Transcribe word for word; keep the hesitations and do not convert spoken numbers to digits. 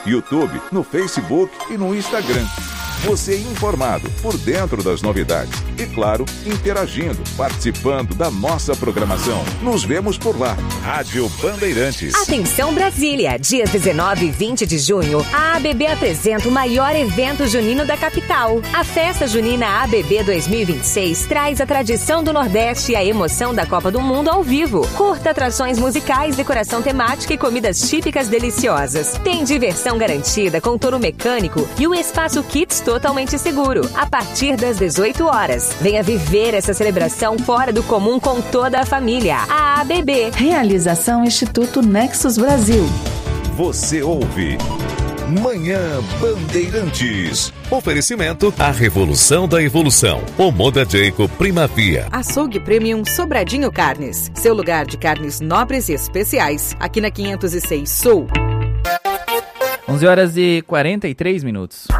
YouTube, no Facebook e no Instagram. Você informado, por dentro das novidades e, claro, interagindo, participando da nossa programação. Nos vemos por lá. Rádio Bandeirantes. Atenção Brasília, dias dezenove e vinte de junho, a A B B apresenta o maior evento junino da capital. A Festa Junina A B B dois mil e vinte e seis traz a tradição do Nordeste e a emoção da Copa do Mundo ao vivo. Curta atrações musicais, decoração temática e comidas típicas deliciosas. Tem diversão garantida com touro mecânico e o espaço Kids totalmente seguro, a partir das dezoito horas. Venha viver essa celebração fora do comum com toda a família. A A B B. Realização Instituto Nexus Brasil. Você ouve Manhã Bandeirantes. Oferecimento A Revolução da Evolução. O Moda Jacob Primavia. Açougue Premium Sobradinho Carnes. Seu lugar de carnes nobres e especiais. Aqui na quinhentos e seis Sul. onze horas e quarenta e três minutos.